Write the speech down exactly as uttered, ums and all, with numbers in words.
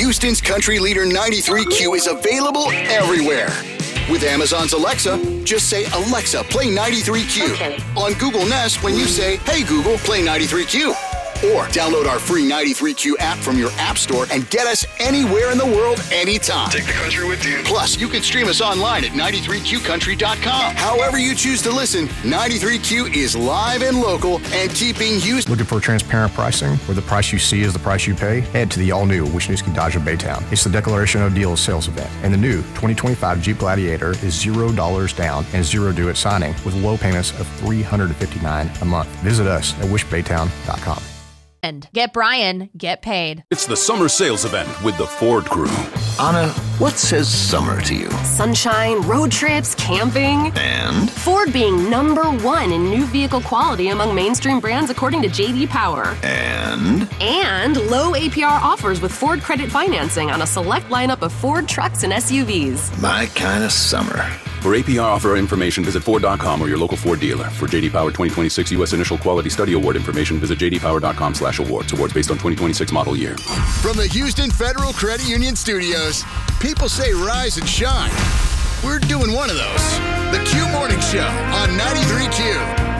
Houston's country leader ninety-three Q is available everywhere. With Amazon's Alexa, just say, Alexa, play ninety-three Q. Okay. On Google Nest, when you say, hey Google, play ninety-three Q. Or download our free ninety-three Q app from your app store and get us anywhere in the world anytime. Take the country with you. Plus, you can stream us online at ninety-three Q country dot com. However you choose to listen, ninety-three Q is live and local and keeping Houston. Looking for transparent pricing where the price you see is the price you pay? Head to the all-new Wisniewski Dodge of Baytown. It's the Declaration of Deals sales event, and the new twenty twenty-five Jeep Gladiator is zero dollars down and zero due at signing with low payments of three hundred fifty-nine dollars a month. Visit us at wish baytown dot com. And get Brian, get paid. It's the summer sales event with the Ford crew. Anna, what says summer to you? Sunshine, road trips, camping. And? Ford being number one in new vehicle quality among mainstream brands according to J D Power. And? And low A P R offers with Ford credit financing on a select lineup of Ford trucks and S U Vs. My kind of summer. For A P R offer information, visit Ford dot com or your local Ford dealer. For J D Power twenty twenty-six U S Initial Quality Study Award information, visit j d power dot com slash awards. Awards based on twenty twenty-six model year. From the Houston Federal Credit Union Studios, people say rise and shine. We're doing one of those. The Q Morning Show on ninety-three Q.